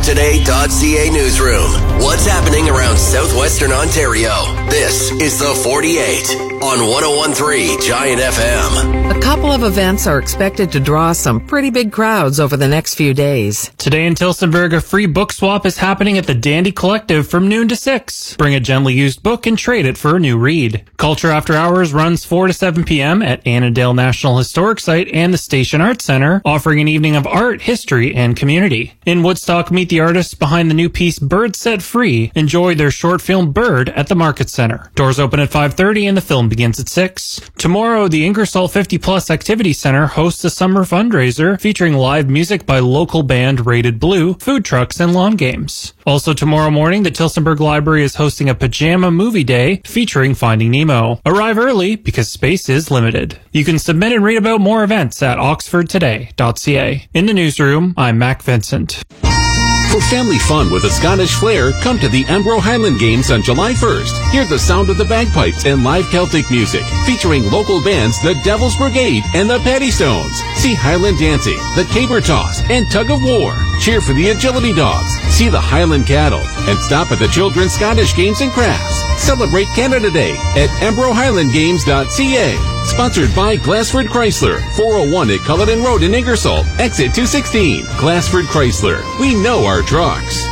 OxfordToday.ca newsroom. What's happening around southwestern Ontario? This is the 48 on 101.3 Giant FM. A couple of events are expected to draw some pretty big crowds over the next few days. Today in Tillsonburg, a free book swap is happening at the Dandy Collective from noon to 6. Bring a gently used book and trade it for a new read. Culture After Hours runs 4 to 7 p.m. at Annandale National Historic Site and the Station Arts Center, offering an evening of art, history, and community. In Woodstock, meet the artists behind the new piece Bird Set Free. Enjoy their short film Bird at the Market Center. Doors open at 5:30 and the film begins at 6. Tomorrow, the Ingersoll 50 Plus Activity Center hosts a summer fundraiser featuring live music by local band Rated Blue, food trucks, and lawn games. Also tomorrow morning, the Tillsonburg Library is hosting a pajama movie day featuring Finding Nemo. Arrive early because space is limited. You can submit and read about more events at oxfordtoday.ca. In the newsroom, I'm Mac Vincent. For family fun with a Scottish flair, come to the Embro Highland Games on July 1st. Hear the sound of the bagpipes and live Celtic music, featuring local bands The Devil's Brigade and the Paddystones. See Highland Dancing, the Caber Toss, and Tug of War. Cheer for the Agility Dogs. See the Highland Cattle, and stop at the Children's Scottish Games and Crafts. Celebrate Canada Day at EmbroHighlandGames.ca. Sponsored by Glassford Chrysler, 401 at Culloden Road in Ingersoll, exit 216. Glassford Chrysler, we know our trucks.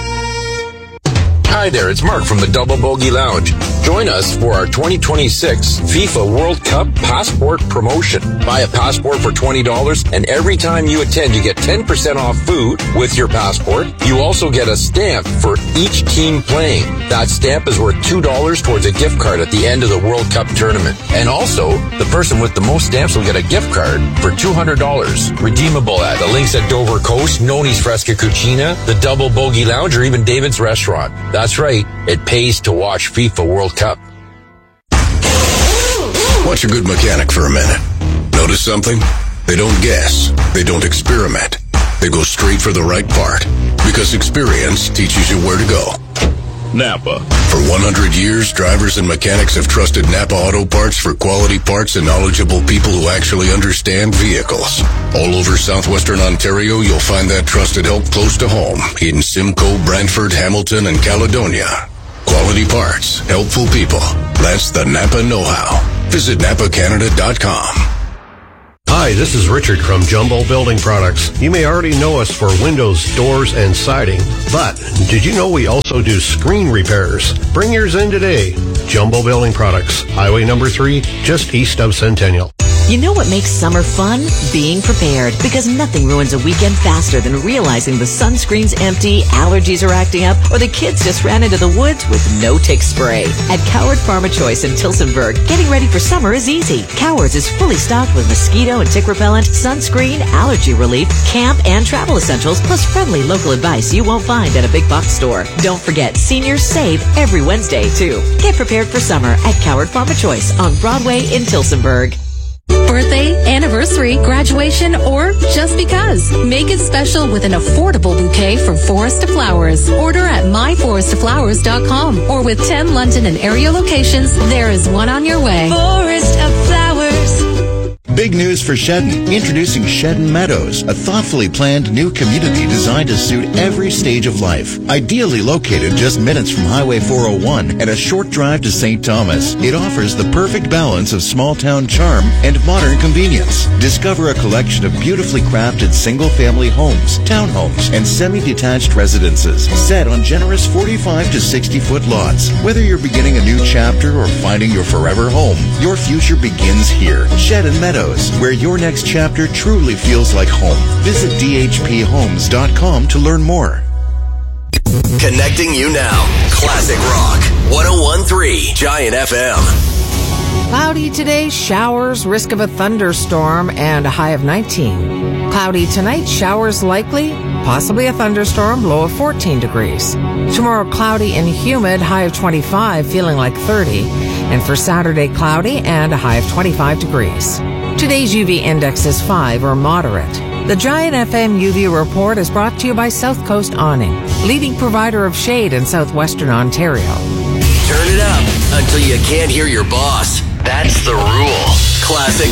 Hi there, it's Mark from the Double Bogey Lounge. Join us for our 2026 FIFA World Cup Passport promotion. Buy a passport for $20, and every time you attend, you get 10% off food with your passport. You also get a stamp for each team playing. That stamp is worth $2 towards a gift card at the end of the World Cup tournament. And also, the person with the most stamps will get a gift card for $200. Redeemable at the links at Dover Coast, Noni's Fresca Cucina, the Double Bogey Lounge, or even David's Restaurant. That's right, it pays to watch FIFA World Cup. Watch a good mechanic for a minute. Notice something? They don't guess. They don't experiment. They go straight for the right part. Because experience teaches you where to go. Napa. For 100 years, drivers and mechanics have trusted Napa Auto Parts for quality parts and knowledgeable people who actually understand vehicles. All over southwestern Ontario, you'll find that trusted help close to home in Simcoe, Brantford, Hamilton, and Caledonia. Quality parts, helpful people. That's the Napa know-how. Visit NapaCanada.com. Hi, this is Richard from Jumbo Building Products. You may already know us for windows, doors, and siding, but did you know we also do screen repairs? Bring yours in today. Jumbo Building Products, Highway number 3, just east of Centennial. You know what makes summer fun? Being prepared, because nothing ruins a weekend faster than realizing the sunscreen's empty, allergies are acting up, or the kids just ran into the woods with no tick spray. At Coward PharmaChoice in Tillsonburg, getting ready for summer is easy. Coward's is fully stocked with mosquito and tick repellent, sunscreen, allergy relief, camp, and travel essentials, plus friendly local advice you won't find at a big box store. Don't forget, seniors save every Wednesday, too. Get prepared for summer at Coward PharmaChoice on Broadway in Tillsonburg. Birthday, anniversary, graduation, or just because. Make it special with an affordable bouquet from Forest of Flowers. Order at myforestoflowers.com or with 10 London and area locations, there is one on your way. Forest of Flowers. Big news for Shedden. Introducing Shedden Meadows, a thoughtfully planned new community designed to suit every stage of life. Ideally located just minutes from Highway 401 and a short drive to St. Thomas, it offers the perfect balance of small-town charm and modern convenience. Discover a collection of beautifully crafted single-family homes, townhomes, and semi-detached residences set on generous 45 to 60-foot lots. Whether you're beginning a new chapter or finding your forever home, your future begins here. Shedden Meadows, where your next chapter truly feels like home. Visit dhphomes.com to learn more. Connecting you now. Classic Rock. 101.3 Giant FM. Cloudy today, showers, risk of a thunderstorm, and a high of 19. Cloudy tonight, showers likely, possibly a thunderstorm, low of 14 degrees. Tomorrow, cloudy and humid, high of 25, feeling like 30. And for Saturday, cloudy and a high of 25 degrees. Today's UV index is 5 or moderate. The Giant FM UV report is brought to you by South Coast Awning, leading provider of shade in southwestern Ontario. Turn it up until you can't hear your boss. That's the rule. Classic